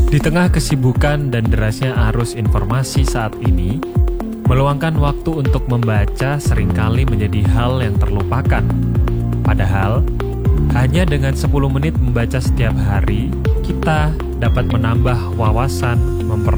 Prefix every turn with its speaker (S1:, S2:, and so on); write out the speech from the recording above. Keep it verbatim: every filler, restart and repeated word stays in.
S1: Di tengah kesibukan dan derasnya arus informasi saat ini, meluangkan waktu untuk membaca seringkali menjadi hal yang terlupakan. Padahal, hanya dengan sepuluh menit membaca setiap hari, kita dapat menambah wawasan, memperoleh